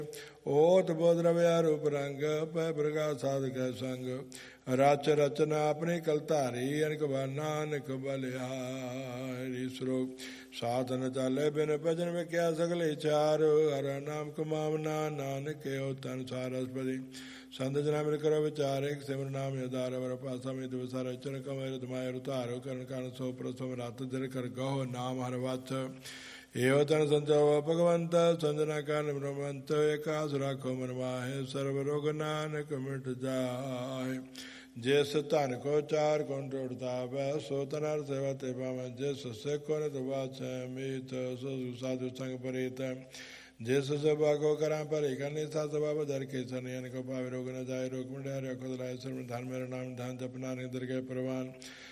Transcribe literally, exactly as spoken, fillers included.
ओत बोध रव्या रूप रंग पै प्रकाश साधक संग रच रचना अपनी कलधारी अनक नानक बलिहारी श्लोक साधन चाले बिन भजन में क्या सगले चार हर नाम कमावना नानक के तन सारस्पति संत जना मिल करो विचार एक सिमर नाम यदार वर पासा में दिवसार चरण कमर धमाय रुतारो करण कान सो प्रसव रात दिल कर गहो नाम हर वाच एव तन संतो भगवंत संजना कान ब्रह्मंत एकासुरा को मनवाहे सर्व रोग नानक मिट जाए जिस धन को चार कुंड उड़ता वह सो तनर सेवा ते पावे जिस से को नित मीत सो साधु संग परित जिस सभा को करा परे करने सा सभा बदर के सनयन को पावे रोग न जाए रोग मिटाए रखो लाए सर्व धन मेरा नाम धान जपना निदर के प्रवान